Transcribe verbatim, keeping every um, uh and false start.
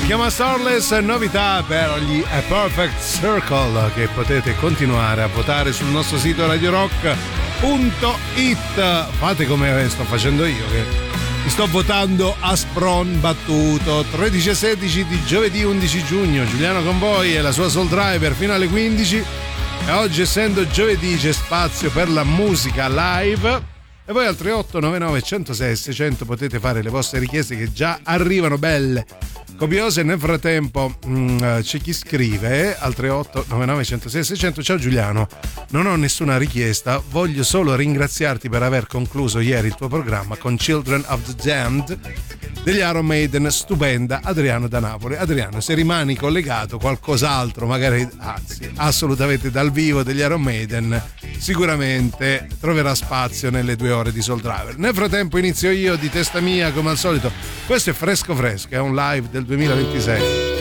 chiama Starless, novità per gli A Perfect Circle che potete continuare a votare sul nostro sito radio rock punto it. Fate come sto facendo io, che mi sto votando a spron battuto. Tredici e sedici di giovedì undici giugno, Giuliano con voi e la sua Soul Driver fino alle quindici. E oggi, essendo giovedì, c'è spazio per la musica live. E voi al tre otto nove nove uno zero sei sei zero zero potete fare le vostre richieste che già arrivano belle, copiose. Nel frattempo mh, c'è chi scrive al tre otto nove nove uno zero sei sei zero zero: ciao Giuliano, non ho nessuna richiesta, voglio solo ringraziarti per aver concluso ieri il tuo programma con Children of the Damned degli Iron Maiden, stupenda. Adriano da Napoli. Adriano, se rimani collegato, qualcos'altro magari, anzi assolutamente dal vivo degli Iron Maiden sicuramente troverà spazio nelle due ore di Soul Driver. Nel frattempo inizio io di testa mia come al solito. Questo è Fresco Fresco, è un live del duemilaventisei.